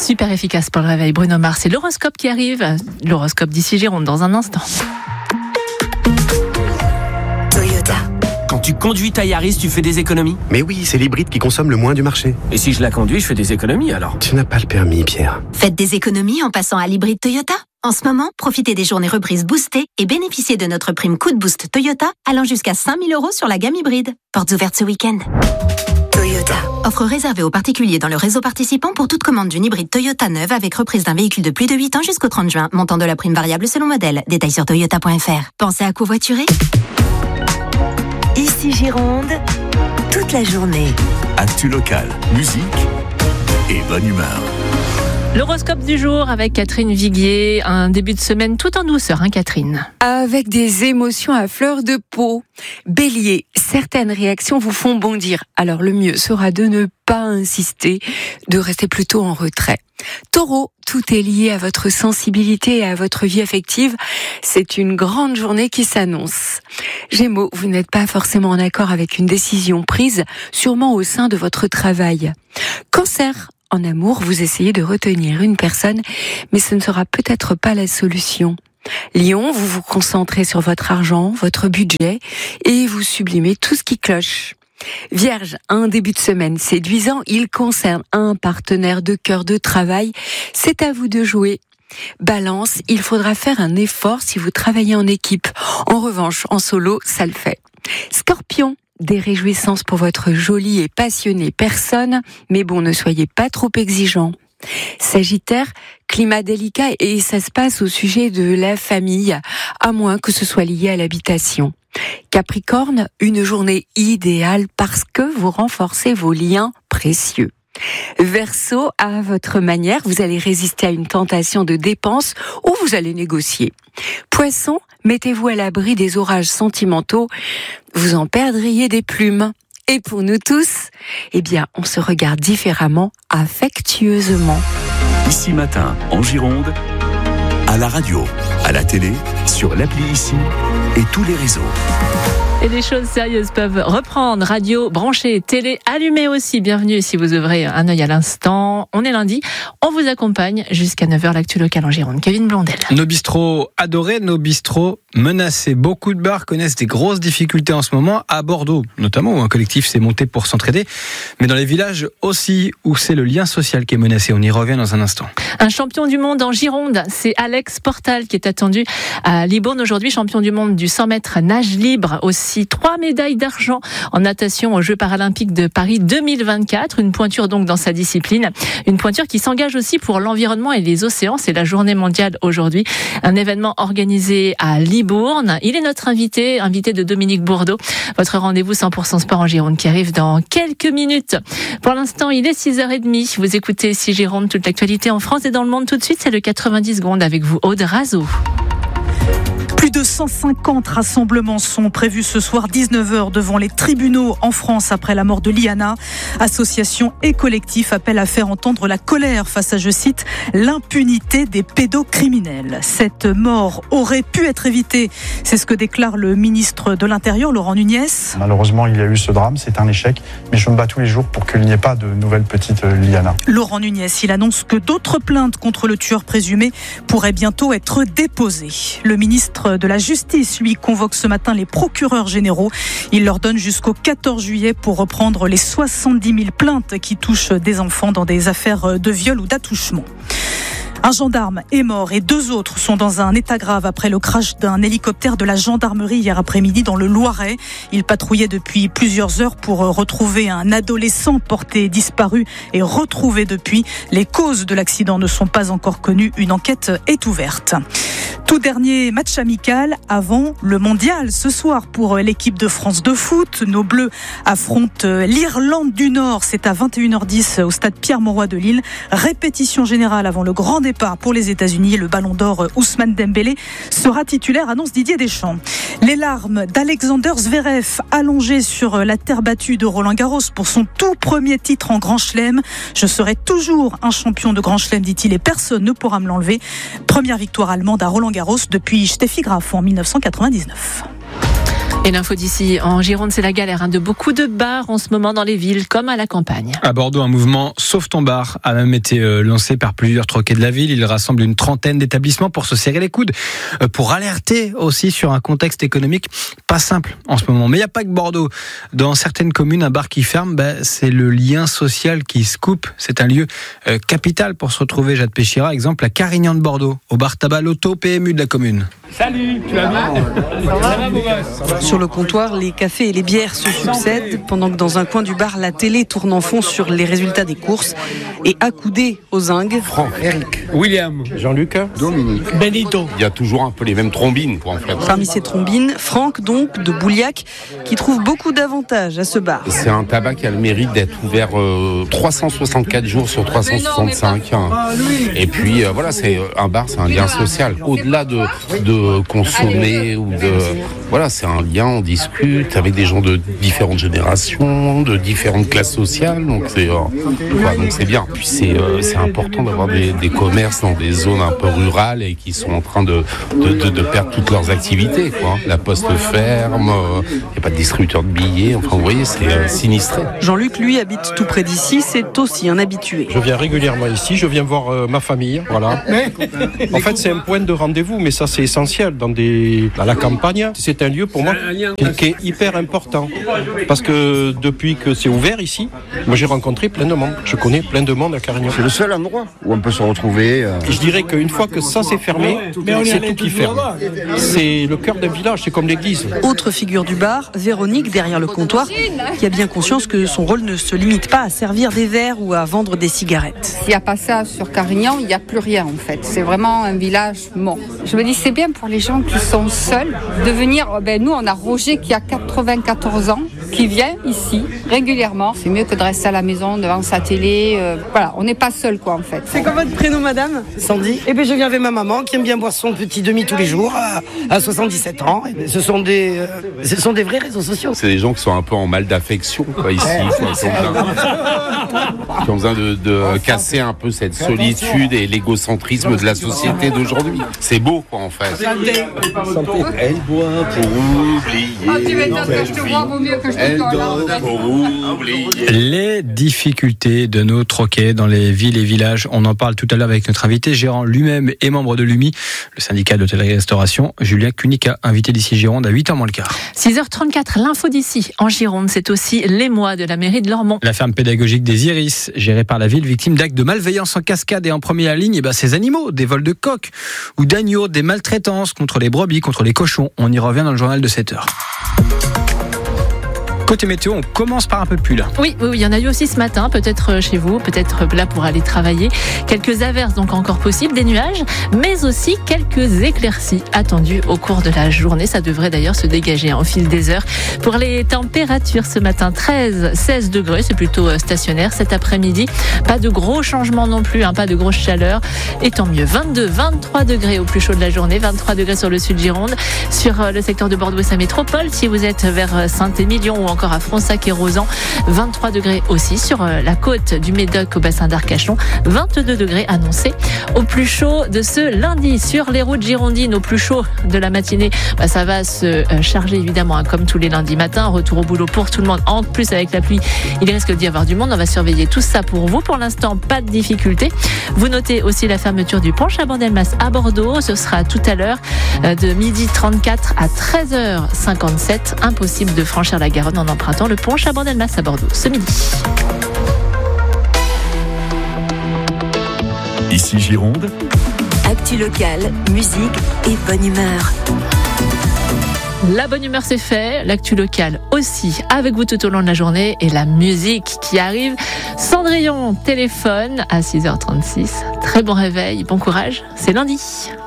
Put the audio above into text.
Super efficace pour le réveil. Bruno Mars, c'est l'horoscope qui arrive. L'horoscope d'ici Gironde dans un instant. Toyota. Quand tu conduis ta Yaris, tu fais des économies? Mais oui, c'est l'hybride qui consomme le moins du marché. Et si je la conduis, je fais des économies alors? Tu n'as pas le permis, Pierre. Faites des économies en passant à l'hybride Toyota. En ce moment, profitez des journées reprises boostées et bénéficiez de notre prime coup de boost Toyota allant jusqu'à 5 000 € sur la gamme hybride. Portes ouvertes ce week-end. Toyota. Offre réservée aux particuliers dans le réseau participant pour toute commande d'une hybride Toyota neuve avec reprise d'un véhicule de plus de 8 ans jusqu'au 30 juin. Montant de la prime variable selon modèle. Détails sur toyota.fr. Pensez à covoiturer? Ici Gironde, toute la journée. Actu locale, musique et bonne humeur. L'horoscope du jour avec Catherine Viguier. Un début de semaine tout en douceur, hein Catherine? Avec des émotions à fleur de peau. Bélier, certaines réactions vous font bondir. Alors le mieux sera de ne pas insister, de rester plutôt en retrait. Taureau, tout est lié à votre sensibilité et à votre vie affective. C'est une grande journée qui s'annonce. Gémeaux, vous n'êtes pas forcément en accord avec une décision prise, sûrement au sein de votre travail. Cancer, en amour, vous essayez de retenir une personne, mais ce ne sera peut-être pas la solution. Lion, vous vous concentrez sur votre argent, votre budget, et vous sublimez tout ce qui cloche. Vierge, un début de semaine séduisant, il concerne un partenaire de cœur de travail, c'est à vous de jouer. Balance, il faudra faire un effort si vous travaillez en équipe. En revanche, en solo, ça le fait. Scorpion, des réjouissances pour votre jolie et passionnée personne, mais bon, ne soyez pas trop exigeant. Sagittaire, climat délicat et ça se passe au sujet de la famille, à moins que ce soit lié à l'habitation. Capricorne, une journée idéale parce que vous renforcez vos liens précieux. Verseau, à votre manière, vous allez résister à une tentation de dépense ou vous allez négocier. Poisson, mettez-vous à l'abri des orages sentimentaux, vous en perdriez des plumes. Et pour nous tous, eh bien, on se regarde différemment, affectueusement. Ici Matin, en Gironde, à la radio, à la télé, sur l'appli Ici et tous les réseaux. Et les choses sérieuses peuvent reprendre. Radio, branchée, télé, allumée aussi. Bienvenue si vous ouvrez un œil à l'instant. On est lundi, on vous accompagne jusqu'à 9h, l'actu locale en Gironde. Kevin Blondel. Nos bistrots adorés, nos bistrots menacés. Beaucoup de bars connaissent des grosses difficultés en ce moment, à Bordeaux notamment, où un collectif s'est monté pour s'entraider, mais dans les villages aussi, où c'est le lien social qui est menacé. On y revient dans un instant. Un champion du monde en Gironde, c'est Alex Portal qui est attendu à Libourne aujourd'hui, champion du monde du 100 mètres nage libre aussi. 3 médailles d'argent en natation aux Jeux paralympiques de Paris 2024. Une pointure donc dans sa discipline. Une pointure qui s'engage aussi pour l'environnement et les océans. C'est la journée mondiale aujourd'hui. Un événement organisé à Libourne. Il est notre invité de Dominique Bourdeau. Votre rendez-vous 100% sport en Gironde qui arrive dans quelques minutes. Pour l'instant, il est 6h30. Vous écoutez ici Gironde, toute l'actualité en France et dans le monde. Tout de suite, c'est le 90 secondes avec vous, Aude Razo. Plus de 150 rassemblements sont prévus ce soir, 19h, devant les tribunaux en France après la mort de Liana. Associations et collectifs appellent à faire entendre la colère face à, je cite, l'impunité des pédocriminels. Cette mort aurait pu être évitée. C'est ce que déclare le ministre de l'Intérieur, Laurent Nunez. Malheureusement, il y a eu ce drame, c'est un échec, mais je me bats tous les jours pour qu'il n'y ait pas de nouvelle petite Liana. Laurent Nunez, il annonce que d'autres plaintes contre le tueur présumé pourraient bientôt être déposées. Le ministre de la Justice, lui, convoque ce matin les procureurs généraux. Il leur donne jusqu'au 14 juillet pour reprendre les 70 000 plaintes qui touchent des enfants dans des affaires de viol ou d'attouchement. Un gendarme est mort et 2 autres sont dans un état grave après le crash d'un hélicoptère de la gendarmerie hier après-midi dans le Loiret. Il patrouillait depuis plusieurs heures pour retrouver un adolescent porté disparu et retrouvé depuis. Les causes de l'accident ne sont pas encore connues. Une enquête est ouverte. Tout dernier match amical avant le mondial ce soir pour l'équipe de France de foot. Nos Bleus affrontent l'Irlande du Nord. C'est à 21h10 au stade Pierre-Mauroy de Lille. Répétition générale avant le grand départ pour les États-Unis. Le ballon d'or Ousmane Dembélé sera titulaire, annonce Didier Deschamps. Les larmes d'Alexander Zverev allongé sur la terre battue de Roland-Garros pour son tout premier titre en Grand Chelem. Je serai toujours un champion de Grand Chelem, dit-il, et personne ne pourra me l'enlever. Première victoire allemande à Roland-Garros depuis Steffi Graf en 1999. Et l'info d'ici en Gironde, c'est la galère de beaucoup de bars en ce moment dans les villes comme à la campagne. À Bordeaux, un mouvement Sauve ton bar a même été lancé par plusieurs troquets de la ville. Il rassemble une trentaine d'établissements pour se serrer les coudes, pour alerter aussi sur un contexte économique pas simple en ce moment. Mais il n'y a pas que Bordeaux. Dans certaines communes, un bar qui ferme, c'est le lien social qui se coupe. C'est un lieu capital pour se retrouver. Jade Péchira, exemple à Carignan de Bordeaux, au bar tabac Lotto PMU de la commune. Salut, tu vas bien? Ça va, beau gosse? Sur le comptoir, les cafés et les bières se succèdent pendant que dans un coin du bar, la télé tourne en fond sur les résultats des courses et accoudé aux zingues. Franck, Eric, William, Jean-Luc, Dominique, Benito. Il y a toujours un peu les mêmes trombines pour en faire. Parmi ces trombines, Franck donc de Bouliac qui trouve beaucoup d'avantages à ce bar. C'est un tabac qui a le mérite d'être ouvert 364 jours sur 365. Et puis voilà, c'est un bar, c'est un lien social. Au-delà de consommer ou voilà, c'est un lien, on discute avec des gens de différentes générations, de différentes classes sociales, donc c'est bien. Puis c'est important d'avoir des commerces dans des zones un peu rurales et qui sont en train de perdre toutes leurs activités, quoi. La poste ferme, il n'y a pas de distributeur de billets, enfin vous voyez, c'est sinistré. Jean-Luc, lui, habite tout près d'ici, c'est aussi un habitué. Je viens régulièrement ici, je viens voir ma famille, voilà. En fait, c'est un point de rendez-vous, mais ça c'est essentiel dans la campagne. C'est un lieu pour moi qui est hyper important parce que depuis que c'est ouvert ici, moi j'ai rencontré plein de monde. Je connais plein de monde à Carignan. C'est le seul endroit où on peut se retrouver. Et je dirais qu'une fois que ça s'est fermé, c'est tout qui ferme. C'est le cœur d'un village, c'est comme l'église. Autre figure du bar, Véronique derrière le comptoir, qui a bien conscience que son rôle ne se limite pas à servir des verres ou à vendre des cigarettes. S'il n'y a pas ça sur Carignan, il n'y a plus rien en fait. C'est vraiment un village mort. Je me dis c'est bien pour les gens qui sont seuls de venir. Nous on a Roger qui a 94 ans, qui vient ici régulièrement. C'est mieux que de rester à la maison devant sa télé. Voilà, on n'est pas seul quoi en fait. C'est quoi votre prénom madame? Sandy. Et je viens avec ma maman qui aime bien boire son petit demi tous les jours à 77 ans. Et ce sont des vrais réseaux sociaux. C'est des gens qui sont un peu en mal d'affection quoi, ici. Qui ont besoin de casser un peu cette solitude et l'égocentrisme de la société d'aujourd'hui. C'est beau quoi en fait. Elle boit pour oublier. Elle donne pour oublier. Les difficultés de nos troquets dans les villes et villages. On en parle tout à l'heure avec notre invité, gérant lui-même et membre de l'UMI, le syndicat d'hôtellerie-restauration, Julien Cunica, invité d'ici Gironde à 8h moins le quart. 6h34, l'info d'ici en Gironde, c'est aussi l'émoi de la mairie de Lormont. La ferme pédagogique des Iris, gérée par la ville, victime d'actes de malveillance en cascade et en première ligne, ces animaux, des vols de coqs ou d'agneaux, des maltraitances contre les brebis, contre les cochons. On y revient dans le journal de 7h. Côté météo, on commence par un peu de pluie là. Oui, il y en a eu aussi ce matin, peut-être chez vous, peut-être là pour aller travailler. Quelques averses donc encore possibles, des nuages, mais aussi quelques éclaircies attendues au cours de la journée. Ça devrait d'ailleurs se dégager au fil des heures. Pour les températures ce matin, 13-16 degrés, c'est plutôt stationnaire. Cet après-midi, pas de gros changements non plus, pas de grosse chaleur. Et tant mieux, 22-23 degrés au plus chaud de la journée, 23 degrés sur le sud Gironde, sur le secteur de Bordeaux et sa métropole. Si vous êtes vers Saint-Émilion ou encore à Fronsac et Rosan, 23 degrés aussi sur la côte du Médoc au bassin d'Arcachon, 22 degrés annoncés au plus chaud de ce lundi. Sur les routes girondines, au plus chaud de la matinée, ça va se charger évidemment comme tous les lundis matins. Retour au boulot pour tout le monde. En plus avec la pluie, il risque d'y avoir du monde. On va surveiller tout ça pour vous. Pour l'instant, pas de difficulté. Vous notez aussi la fermeture du pont Chabandelmas à Bordeaux. Ce sera tout à l'heure de 12h34 à 13h57. Impossible de franchir la Garonne en empruntant le pont Chabandelmas à Bordeaux ce midi. Ici Gironde. Actu locale, musique et bonne humeur. La bonne humeur c'est fait, l'actu locale aussi avec vous tout au long de la journée et la musique qui arrive. Cendrillon téléphone à 6h36. Très bon réveil, bon courage, c'est lundi.